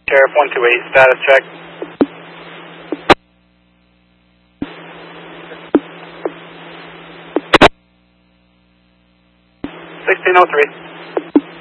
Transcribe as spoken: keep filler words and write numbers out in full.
Sheriff one two eight, status check. sixteen oh three.